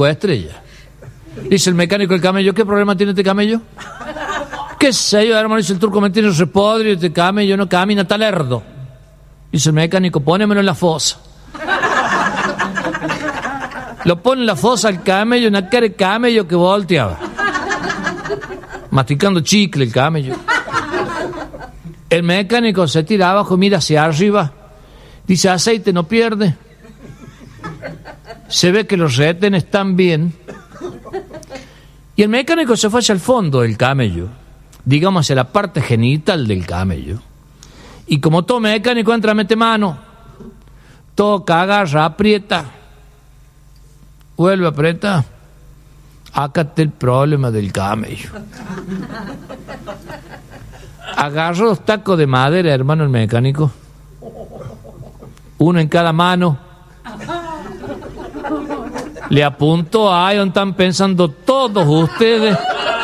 estrellas. Dice el mecánico del camello, ¿qué problema tiene este camello? ¿Qué sé yo, hermano? Dice el turco, me tiene repodrio, este camello no camina, está lerdo. Dice el mecánico, pónemelo en la fosa. Lo pone en la fosa al camello, una cara de camello que volteaba. Masticando chicle el camello. El mecánico se tira abajo, mira hacia arriba. Dice, aceite no pierde. Se ve que los retenes están bien. Y el mecánico se fue hacia el fondo del camello, digamos hacia la parte genital del camello. Y como todo mecánico entra, mete mano, toca, agarra, aprieta, vuelve a apretar. Acá está el problema del camello. Agarró 2 tacos de madera, hermano, el mecánico. Uno en cada mano. Le apuntó ahí donde están pensando todos ustedes.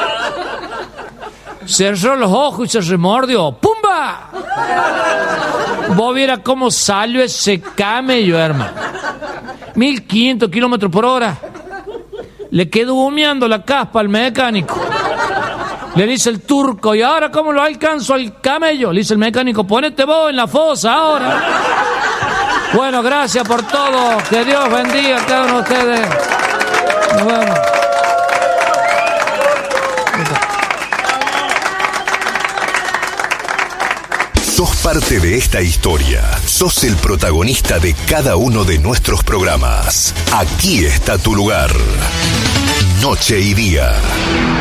Cerró los ojos y se remordió. ¡Pumba! Vos viera cómo salió ese camello, hermano. 1500 kilómetros por hora. Le quedó humeando la caspa al mecánico. Le dice el turco, ¿y ahora cómo lo alcanzo al camello? Le dice el mecánico, ponete vos en la fosa ahora. Bueno, gracias por todo. Que Dios bendiga a cada uno de ustedes. Nos vemos. Sos parte de esta historia. Sos el protagonista de cada uno de nuestros programas. Aquí está tu lugar. Noche y día.